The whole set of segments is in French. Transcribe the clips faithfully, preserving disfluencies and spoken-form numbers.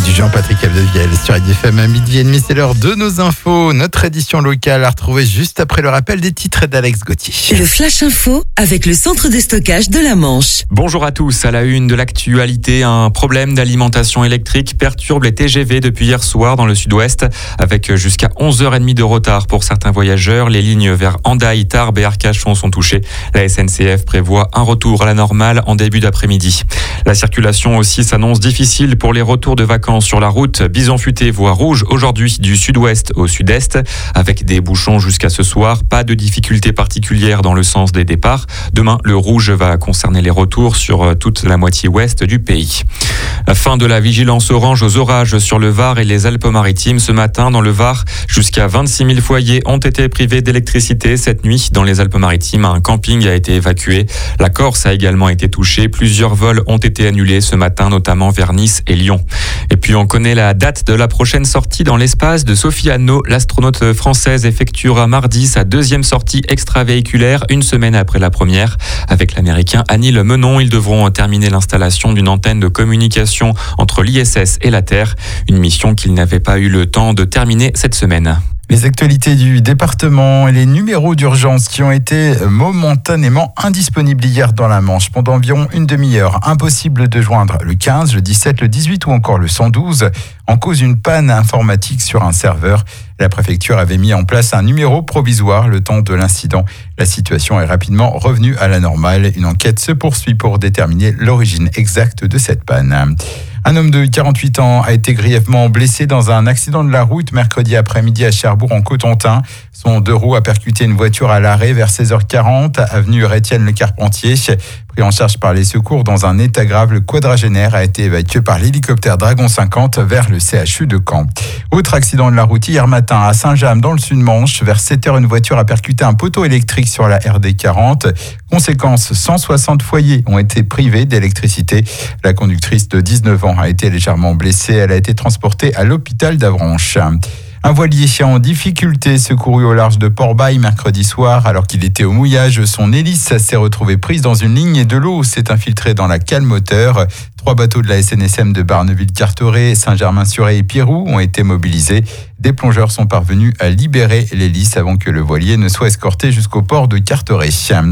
du Jean-Patrick Abdevielle sur I D F M à midi et demi. C'est l'heure de nos infos. Notre édition locale à retrouver juste après le rappel des titres d'Alex Gauthier. Le Flash Info avec le centre de stockage de la Manche. Bonjour à tous. À la une de l'actualité, un problème d'alimentation électrique perturbe les T G V depuis hier soir dans le sud-ouest avec jusqu'à onze heures trente de retard pour certains voyageurs. Les lignes vers Hendaye, Tarbes et Arcachon sont touchées. La S N C F prévoit un retour à la normale en début d'après-midi. La circulation aussi s'annonce difficile pour les retours de vacances sur la route. Bison Futé voie rouge aujourd'hui du sud-ouest au sud-est avec des bouchons jusqu'à ce soir. Pas de difficultés particulières dans le sens des départs. Demain, le rouge va concerner les retours sur toute la moitié ouest du pays. La fin de la vigilance orange aux orages sur le Var et les Alpes-Maritimes. Ce matin, dans le Var, jusqu'à vingt-six mille foyers ont été privés d'électricité. Cette nuit, dans les Alpes-Maritimes, un camping a été évacué. La Corse a également été touchée. Plusieurs vols ont été annulés ce matin, notamment vers Nice et Lyon. Et puis, on connaît la date de la prochaine sortie dans l'espace de Sophie Anno. L'astronaute française effectuera mardi sa deuxième sortie extravéhiculaire, une semaine après la première. Avec l'américain Anil Menon, ils devront terminer l'installation d'une antenne de communication entre l'I S S et la Terre. Une mission qu'ils n'avaient pas eu le temps de terminer cette semaine. Les actualités du département et les numéros d'urgence qui ont été momentanément indisponibles hier dans la Manche pendant environ une demi-heure. Impossible de joindre le quinze, le dix-sept, le dix-huit ou encore le cent douze en cause d'une panne informatique sur un serveur. La préfecture avait mis en place un numéro provisoire le temps de l'incident. La situation est rapidement revenue à la normale. Une enquête se poursuit pour déterminer l'origine exacte de cette panne. Un homme de quarante-huit ans a été grièvement blessé dans un accident de la route mercredi après-midi à Cherbourg en Cotentin. Son deux roues a percuté une voiture à l'arrêt vers seize heures quarante, avenue Étienne Le Carpentier. Pris en charge par les secours dans un état grave, le quadragénaire a été évacué par l'hélicoptère Dragon cinquante vers le C H U de Caen. Autre accident de la route hier matin à Saint-James dans le Sud-Manche. Vers sept heures, une voiture a percuté un poteau électrique sur la R D quarante. Conséquence, cent soixante foyers ont été privés d'électricité. La conductrice de dix-neuf ans a été légèrement blessée. Elle a été transportée à l'hôpital d'Avranches. Un voilier en difficulté secouru au large de Port-Bail mercredi soir. Alors qu'il était au mouillage, son hélice s'est retrouvée prise dans une ligne et de l'eau s'est infiltrée dans la cale moteur. Trois bateaux de la S N S M de Barneville-Carteret, Saint-Germain-sur-Aie et Pierroux ont été mobilisés. Des plongeurs sont parvenus à libérer l'hélice avant que le voilier ne soit escorté jusqu'au port de Carteret.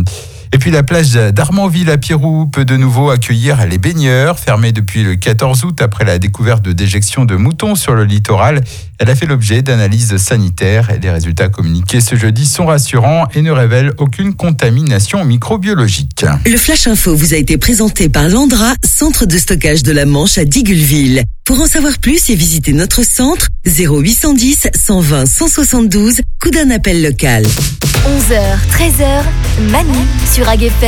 Et puis la plage d'Armanville à Pierroux peut de nouveau accueillir les baigneurs. Fermée depuis le quatorze août après la découverte de déjections de moutons sur le littoral. Elle a fait l'objet d'analyses sanitaires. Les résultats communiqués ce jeudi sont rassurants et ne révèlent aucune contamination microbiologique. Le Flash Info vous a été présenté par Landra, centre de stockage de la Manche à Digueulville. Pour en savoir plus et visiter notre centre, zéro huit cent dix, cent vingt, cent soixante-douze, coup d'un appel local. onze heures, treize heures, Manu sur A G F M.